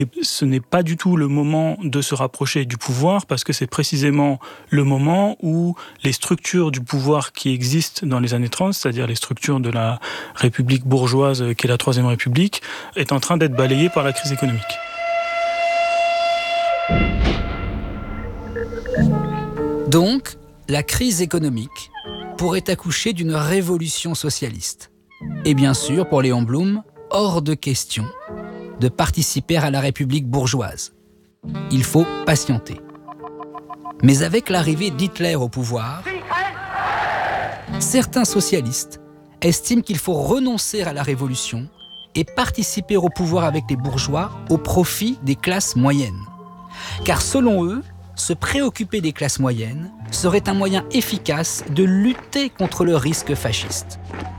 Et ce n'est pas du tout le moment de se rapprocher du pouvoir parce que c'est précisément le moment où les structures du pouvoir qui existent dans les années 30, c'est-à-dire les structures de la République bourgeoise qu'est la Troisième République, est en train d'être balayée par la crise économique. Donc, la crise économique pourrait accoucher d'une révolution socialiste. Et bien sûr, pour Léon Blum, hors de question de participer à la République bourgeoise. Il faut patienter. Mais avec l'arrivée d'Hitler au pouvoir, certains socialistes estiment qu'il faut renoncer à la révolution et participer au pouvoir avec les bourgeois au profit des classes moyennes. Car selon eux, se préoccuper des classes moyennes serait un moyen efficace de lutter contre le risque fasciste.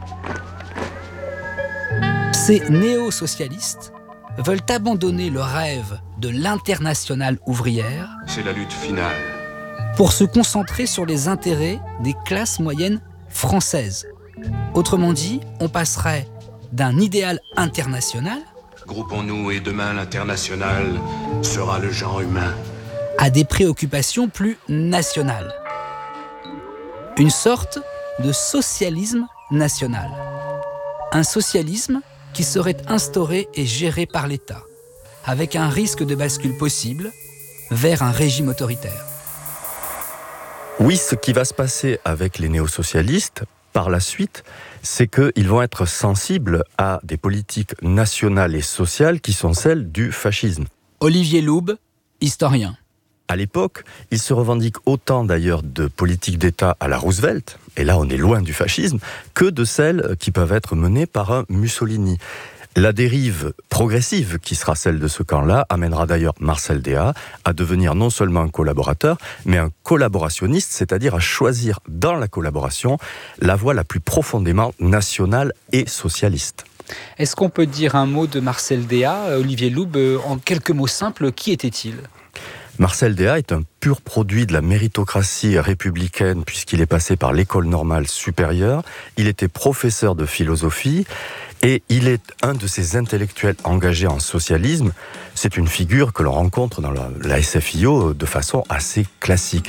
Ces néo-socialistes veulent abandonner le rêve de l'internationale ouvrière. C'est la lutte finale. Pour se concentrer sur les intérêts des classes moyennes françaises. Autrement dit, on passerait d'un idéal international, Groupons-nous et demain l'international sera le genre humain, à des préoccupations plus nationales. Une sorte de socialisme national. Un socialisme qui serait instauré et géré par l'État, avec un risque de bascule possible vers un régime autoritaire. Oui, ce qui va se passer avec les néo-socialistes, par la suite, c'est qu'ils vont être sensibles à des politiques nationales et sociales qui sont celles du fascisme. Olivier Loub, historien. À l'époque, ils se revendiquent autant d'ailleurs de politiques d'État à la Roosevelt, et là on est loin du fascisme, que de celles qui peuvent être menées par un Mussolini. La dérive progressive qui sera celle de ce camp-là amènera d'ailleurs Marcel Déat à devenir non seulement un collaborateur, mais un collaborationniste, c'est-à-dire à choisir dans la collaboration la voie la plus profondément nationale et socialiste. Est-ce qu'on peut dire un mot de Marcel Déat, Olivier Loub, en quelques mots simples, qui était-il ? Marcel Déat est un pur produit de la méritocratie républicaine puisqu'il est passé par l'école normale supérieure. Il était professeur de philosophie et il est un de ces intellectuels engagés en socialisme. C'est une figure que l'on rencontre dans la SFIO de façon assez classique.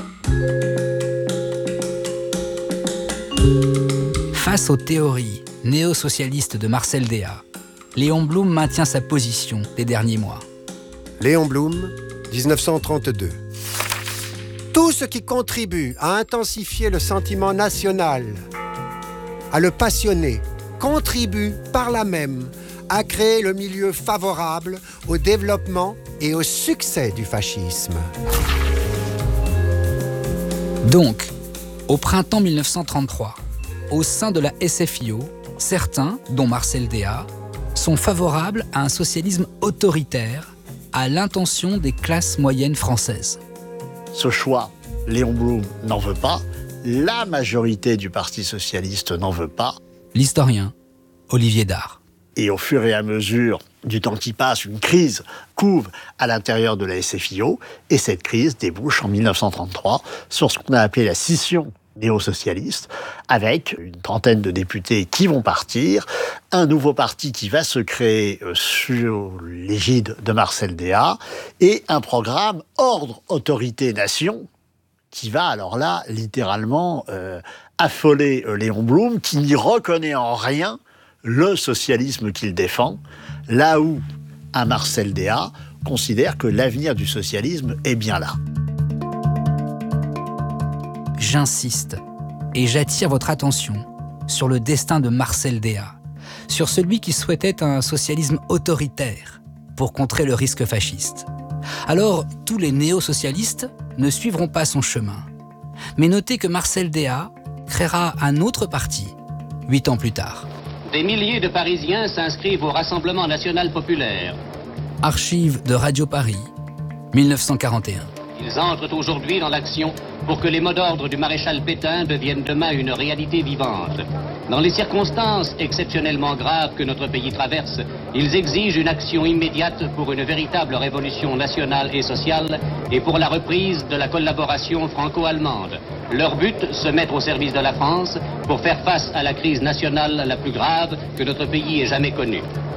Face aux théories néo-socialistes de Marcel Déat, Léon Blum maintient sa position des derniers mois. Léon Blum, 1932. Tout ce qui contribue à intensifier le sentiment national, à le passionner, contribue par là même à créer le milieu favorable au développement et au succès du fascisme. Donc, au printemps 1933, au sein de la SFIO, certains, dont Marcel Déat, sont favorables à un socialisme autoritaire à l'intention des classes moyennes françaises. Ce choix, Léon Blum n'en veut pas, la majorité du Parti socialiste n'en veut pas. L'historien Olivier Dard. Et au fur et à mesure du temps qui passe, une crise couve à l'intérieur de la SFIO, et cette crise débouche en 1933 sur ce qu'on a appelé la scission néo-socialiste, avec une trentaine de députés qui vont partir, un nouveau parti qui va se créer sous l'égide de Marcel Déat, et un programme ordre, autorité, nation, qui va alors là, littéralement, affoler Léon Blum, qui n'y reconnaît en rien le socialisme qu'il défend, là où un Marcel Déat considère que l'avenir du socialisme est bien là. J'insiste et j'attire votre attention sur le destin de Marcel Déat, sur celui qui souhaitait un socialisme autoritaire pour contrer le risque fasciste. Alors, tous les néo-socialistes ne suivront pas son chemin. Mais notez que Marcel Déat créera un autre parti 8 ans plus tard. Des milliers de Parisiens s'inscrivent au Rassemblement national populaire. Archives de Radio Paris, 1941. Ils entrent aujourd'hui dans l'action pour que les mots d'ordre du maréchal Pétain deviennent demain une réalité vivante. Dans les circonstances exceptionnellement graves que notre pays traverse, ils exigent une action immédiate pour une véritable révolution nationale et sociale et pour la reprise de la collaboration franco-allemande. Leur but, se mettre au service de la France pour faire face à la crise nationale la plus grave que notre pays ait jamais connue.